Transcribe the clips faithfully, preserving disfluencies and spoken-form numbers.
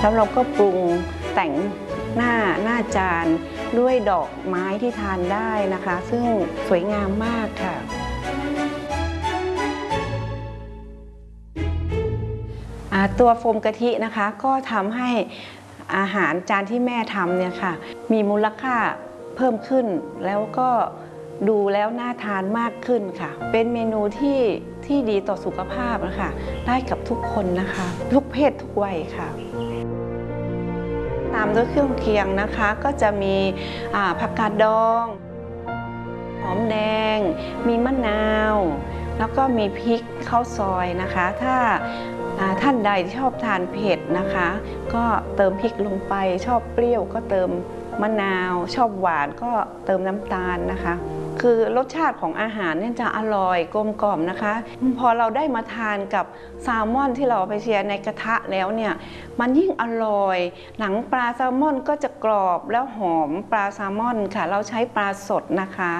แล้วเราก็ปรุงแต่งหน้าหน้าจานด้วยดอกไม้ที่ทานได้นะคะซึ่งสวยงามมากค่ะตัวโฟมกะทินะคะก็ทำให้อาหารจานที่แม่ทำเนี่ยค่ะมีมูลค่าเพิ่มขึ้นแล้วก็ดูแล้วน่าทานมากขึ้นค่ะเป็นเมนูที่ที่ดีต่อสุขภาพนะคะได้กับทุกคนนะคะทุกเพศทุกวัยค่ะตามด้วยเครื่องเคียงนะคะก็จะมีผักกาดดองหอมแดงมีมะนาวแล้วก็มีพริกข้าวซอยนะคะถ้าท่านใดชอบทานเผ็ดนะคะก็เติมพริกลงไปชอบเปรี้ยวก็เติมมะนาวชอบหวานก็เติมน้ำตาลนะคะคือรสชาติของอาหารเนี่ยจะอร่อยกลมกล่อมนะคะพอเราได้มาทานกับแซลมอนที่เราไปเชียร์ในกระทะแล้วเนี่ยมันยิ่งอร่อยหนังปลาแซลมอนก็จะกรอบแล้วหอมปลาแซลมอนค่ะเราใช้ปลาสดนะคะ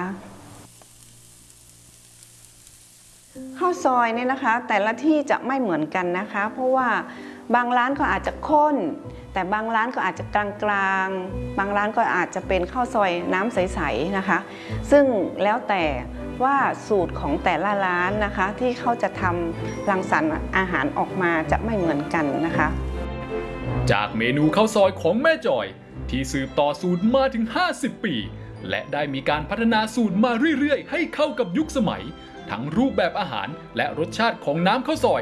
ข้าวซอยเนี่ยนะคะแต่ละที่จะไม่เหมือนกันนะคะเพราะว่าบางร้านก็อาจจะข้นแต่บางร้านก็อาจจะกลางๆบางร้านก็อาจจะเป็นข้าวซอยน้ำใสๆนะคะซึ่งแล้วแต่ว่าสูตรของแต่ละร้านนะคะที่เขาจะทำรังสรรค์อาหารออกมาจะไม่เหมือนกันนะคะจากเมนูข้าวซอยของแม่จอยที่สืบต่อสูตรมาถึงห้าสิบปีและได้มีการพัฒนาสูตรมาเรื่อยๆให้เข้ากับยุคสมัยทั้งรูปแบบอาหารและรสชาติของน้ำข้าวซอย